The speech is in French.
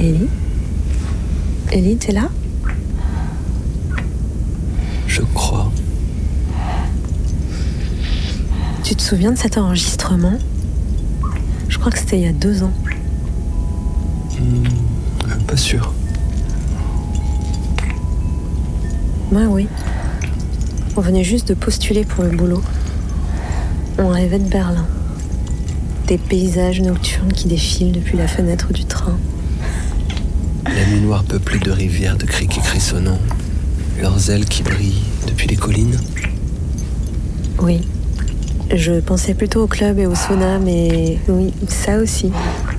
Ellie? Ellie, t'es là? Je crois. Tu te souviens de cet enregistrement? Je crois que c'était il y a 2 ans. Pas sûr. Ouais, oui. On venait juste de postuler pour le boulot. On rêvait de Berlin. Des paysages nocturnes qui défilent depuis la fenêtre du train. La nuit noire peuplée de rivières, de criquets crissonnants. Leurs ailes qui brillent depuis les collines. Oui. Je pensais plutôt au club et au sauna, mais oui, ça aussi.